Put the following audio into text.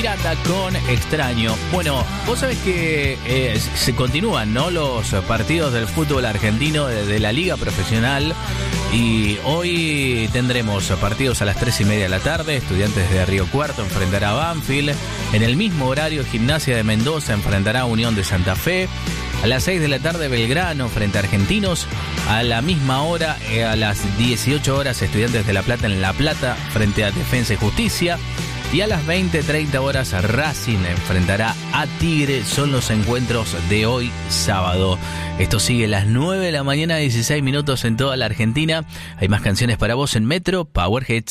Pirata con Extraño. Bueno, vos sabés que se continúan, ¿no?, los partidos del fútbol argentino de la Liga Profesional. Y hoy tendremos partidos a las 3:30 de la tarde. Estudiantes de Río Cuarto enfrentará a Banfield. En el mismo horario, Gimnasia de Mendoza enfrentará a Unión de Santa Fe. A las 6 de la tarde, Belgrano frente a Argentinos. A la misma hora, a las 18 horas, Estudiantes de La Plata en La Plata frente a Defensa y Justicia. Y a las 20:30 horas, Racing enfrentará a Tigre. Son los encuentros de hoy sábado. Esto sigue a las 9 de la mañana, 16 minutos en toda la Argentina. Hay más canciones para vos en Metro Power Hits.